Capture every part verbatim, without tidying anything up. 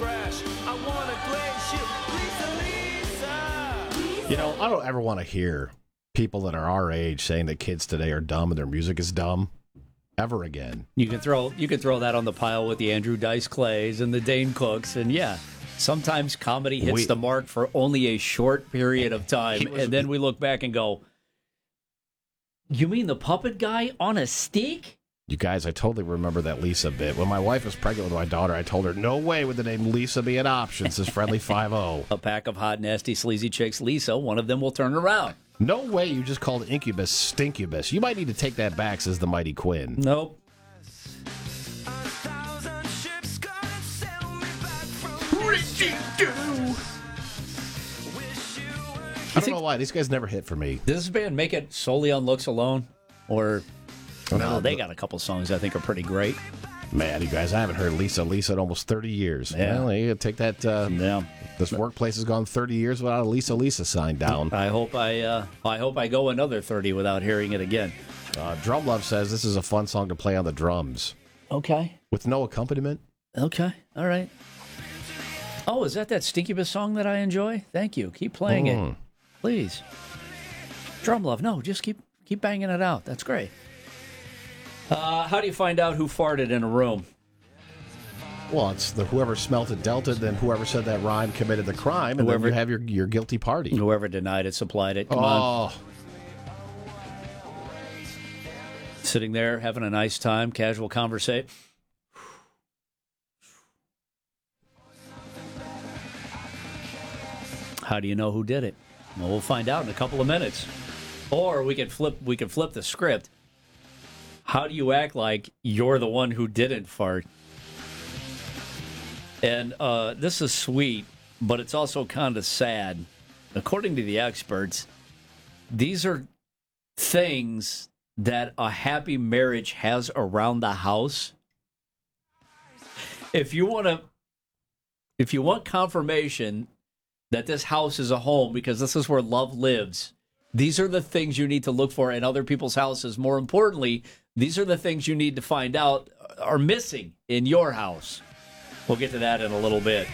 crash. I wanna glaze you, Lisa, Lisa. You know, I don't ever want to hear people that are our age saying that kids today are dumb and their music is dumb ever again. You can throw you can throw that on the pile with the Andrew Dice Clays and the Dane Cooks, and yeah, sometimes comedy hits We- the mark for only a short period of time, was- and then we look back and go, "You mean the puppet guy on a stick?" You guys, I totally remember that Lisa bit. When my wife was pregnant with my daughter, I told her, no way would the name Lisa be an option, says Friendly five oh. A pack of hot, nasty, sleazy chicks, Lisa, one of them will turn around. No way you just called Incubus Stinkubus. You might need to take that back, says the Mighty Quinn. Nope. A thousand ships gonna sail me back from wish you were. I don't know why. These guys never hit for me. Does this band make it solely on looks alone? Or, Oh, no, no, they the- got a couple songs I think are pretty great. Man, you guys, I haven't heard Lisa Lisa in almost thirty years. Yeah. Well, you gotta take that. Uh, Yeah. This workplace has gone thirty years without a Lisa Lisa sign down. I hope I uh, I hope I go another thirty without hearing it again. Uh, Drum Love says this is a fun song to play on the drums Okay. with no accompaniment. Okay. All right. Oh, is that that Stinkybus song that I enjoy? Thank you. Keep playing it, Mm. please. Drum Love. No, just keep keep banging it out. That's great. Uh, how do you find out who farted in a room? Well, it's the whoever smelt it dealt it, then whoever said that rhyme committed the crime, and Whoever- then you have your, your guilty party. Whoever denied it supplied it. Come on. Oh, Sitting there having a nice time, casual conversation. How do you know who did it? Well, we'll find out in a couple of minutes. Or we could flip we could flip the script. How do you act like you're the one who didn't fart? And uh, this is sweet, but it's also kind of sad. According to the experts, these are things that a happy marriage has around the house. If you want to, if you want confirmation that this house is a home because this is where love lives, these are the things you need to look for in other people's houses. More importantly, these are the things you need to find out are missing in your house. We'll get to that in a little bit.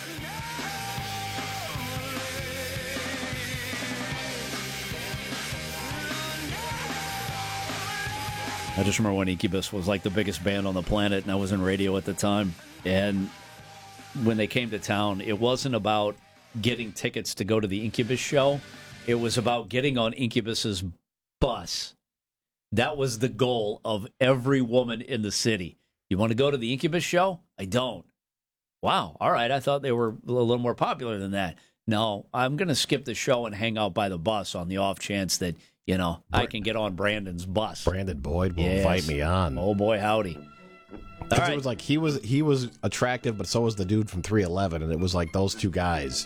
I just remember when Incubus was like the biggest band on the planet, and I was in radio at the time. And when they came to town, it wasn't about getting tickets to go to the Incubus show. It was about getting on Incubus's bus. That was the goal of every woman in the city. You want to go to the Incubus show? I don't. Wow. All right. I thought they were a little more popular than that. No, I'm going to skip the show and hang out by the bus on the off chance that, you know, I can get on Brandon's bus. Brandon Boyd will Yes. invite me on. Oh, boy, howdy. All 'Cause right. It was like he was he was attractive, but so was the dude from three eleven, and it was like those two guys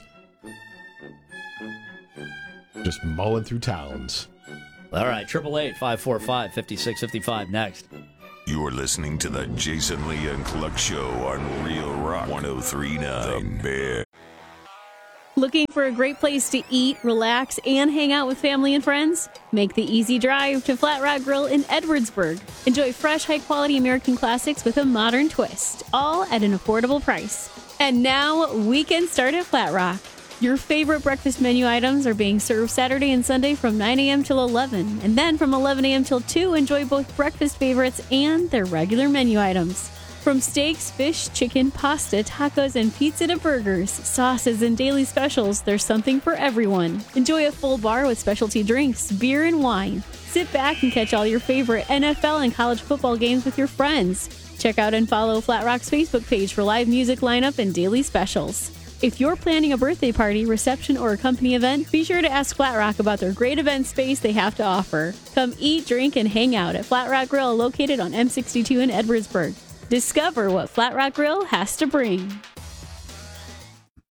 just mowing through towns. All right. eight eight eight, five four five, five six five five next. You're listening to the Jason Lee and Cluck Show on Real Rock one oh three point nine. The Bear. Looking for a great place to eat, relax, and hang out with family and friends? Make the easy drive to Flat Rock Grill in Edwardsburg. Enjoy fresh, high-quality American classics with a modern twist, all at an affordable price. And now, weekend start at Flat Rock. Your favorite breakfast menu items are being served Saturday and Sunday from nine a.m. till eleven. And then from eleven a.m. till two, enjoy both breakfast favorites and their regular menu items. From steaks, fish, chicken, pasta, tacos, and pizza to burgers, sauces, and daily specials, there's something for everyone. Enjoy a full bar with specialty drinks, beer, and wine. Sit back and catch all your favorite N F L and college football games with your friends. Check out and follow Flat Rock's Facebook page for live music lineup and daily specials. If you're planning a birthday party, reception, or a company event, be sure to ask Flat Rock about their great event space they have to offer. Come eat, drink, and hang out at Flat Rock Grill, located on M sixty-two in Edwardsburg. Discover what Flat Rock Grill has to bring.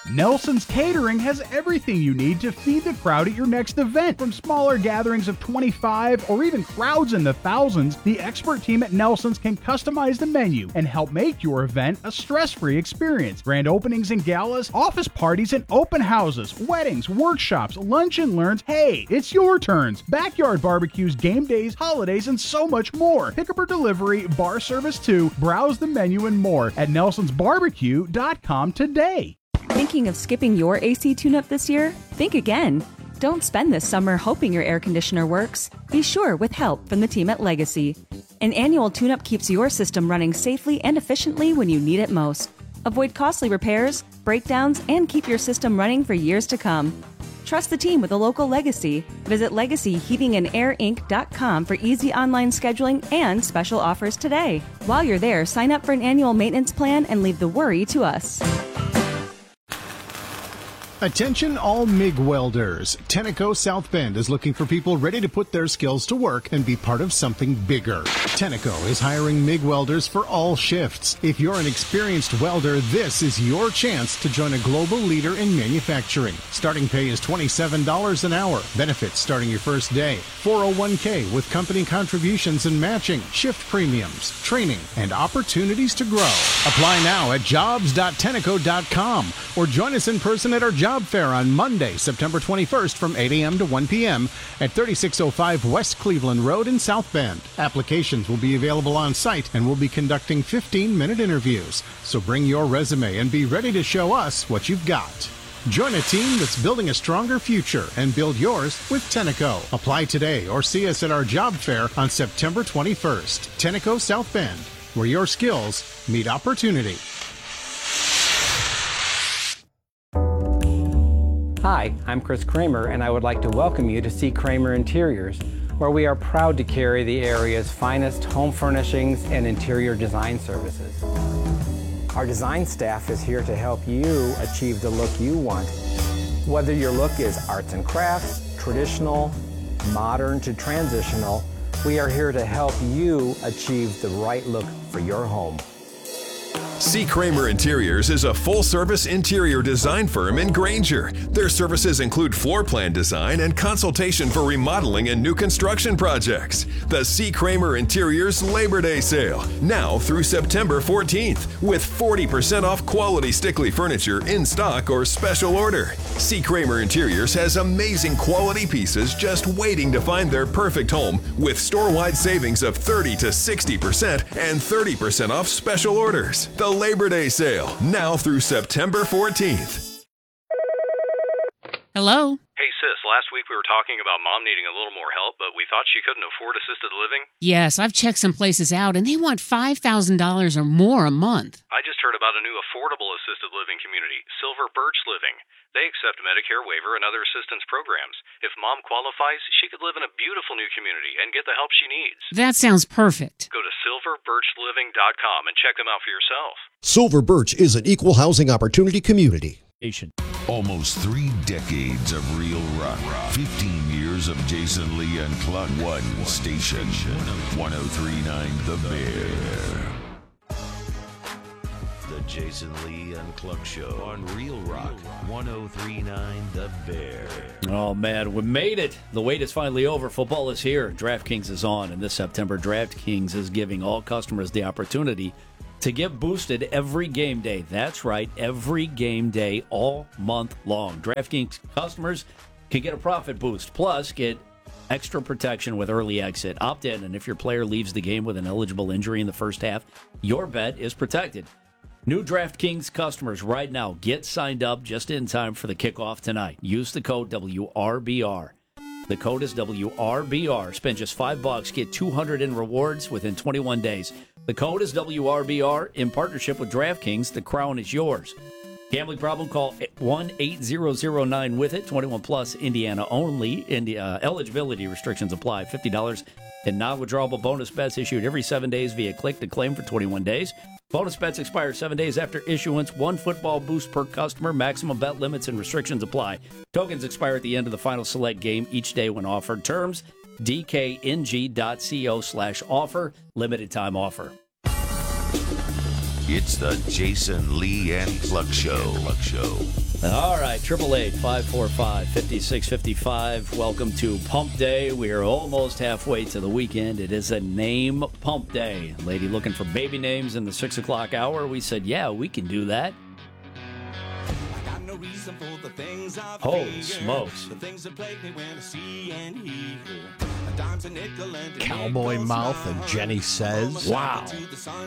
Nelson's Catering has everything you need to feed the crowd at your next event. From smaller gatherings of twenty-five or even crowds in the thousands, the expert team at Nelson's can customize the menu and help make your event a stress-free experience. Grand openings and galas, office parties and open houses, weddings, workshops, lunch and learns. Hey, it's your turns. Backyard barbecues, game days, holidays, and so much more. Pickup or delivery, bar service too. Browse the menu and more at nelsons barbecue dot com today. Thinking of skipping your A C tune-up this year? Think again. Don't spend this summer hoping your air conditioner works. Be sure with help from the team at Legacy. An annual tune-up keeps your system running safely and efficiently when you need it most. Avoid costly repairs, breakdowns, and keep your system running for years to come. Trust the team with a local Legacy. Visit legacy heating and air inc dot com for easy online scheduling and special offers today. While you're there, sign up for an annual maintenance plan and leave the worry to us. Attention all MIG welders. Tenneco South Bend is looking for people ready to put their skills to work and be part of something bigger. Tenneco is hiring MIG welders for all shifts. If you're an experienced welder, this is your chance to join a global leader in manufacturing. Starting pay is twenty-seven dollars an hour. Benefits starting your first day. four oh one k with company contributions and matching, shift premiums, training, and opportunities to grow. Apply now at jobs dot tenneco dot com or join us in person at our job fair on Monday, September twenty-first from eight a.m. to one p.m. at thirty-six oh five West Cleveland Road in South Bend. Applications will be available on site and we'll be conducting fifteen-minute interviews. So bring your resume and be ready to show us what you've got. Join a team that's building a stronger future and build yours with Tenneco. Apply today or see us at our job fair on September twenty-first. Tenneco South Bend, where your skills meet opportunity. Hi, I'm Chris Kramer, and I would like to welcome you to C. Kramer Interiors, where we are proud to carry the area's finest home furnishings and interior design services. Our design staff is here to help you achieve the look you want. Whether your look is arts and crafts, traditional, modern to transitional, we are here to help you achieve the right look for your home. C. Kramer Interiors is a full-service interior design firm in Granger. Their services include floor plan design and consultation for remodeling and new construction projects. The C. Kramer Interiors Labor Day Sale, now through September fourteenth, with forty percent off quality Stickley furniture in stock or special order. C. Kramer Interiors has amazing quality pieces just waiting to find their perfect home, with store-wide savings of thirty to sixty percent and thirty percent off special orders. The Labor Day Sale, now through September fourteenth. Hello? Hey sis, last week we were talking about mom needing a little more help, but we thought she couldn't afford assisted living. Yes, I've checked some places out, and they want five thousand dollars or more a month. I just heard about a new affordable assisted living community, Silver Birch Living. They accept Medicare waiver and other assistance programs. If mom qualifies, she could live in a beautiful new community and get the help she needs. That sounds perfect. Go to silver birch living dot com and check them out for yourself. Silver Birch is an equal housing opportunity community. Almost three decades of real rock. fifteen years of Jason Lee and Cluck. One station. one oh three point nine The Bear. The Jason Lee and Cluck Show on Real Rock one oh three point nine The Bear. Oh, man, we made it. The wait is finally over. Football is here. DraftKings is on, and this September, DraftKings is giving all customers the opportunity to get boosted every game day. That's right, every game day all month long. DraftKings customers can get a profit boost, plus get extra protection with early exit. Opt in, and if your player leaves the game with an eligible injury in the first half, your bet is protected. New DraftKings customers right now, get signed up just in time for the kickoff tonight. Use the code W R B R. The code is W R B R. Spend just five bucks, get two hundred in rewards within twenty-one days. The code is W R B R in partnership with DraftKings. The crown is yours. Gambling problem? Call one eight zero zero nine with it. twenty-one plus, Indiana only. Indi- uh, eligibility restrictions apply. fifty dollars in non-withdrawable bonus bets issued every seven days via click to claim for twenty-one days. Bonus bets expire seven days after issuance. One football boost per customer. Maximum bet limits and restrictions apply. Tokens expire at the end of the final select game each day when offered. Terms, d k n g dot co slash offer. Limited time offer. It's the Jason Lee and Cluck Show. Cluck Show. All right, triple eight five four five five six five five. Welcome to Pump Day. We are almost halfway to the weekend. It is a name pump day. Lady looking for baby names in the six o'clock hour. We said, yeah, we can do that. Holy smokes. Cowboy Mouth and Jenny Says. Wow.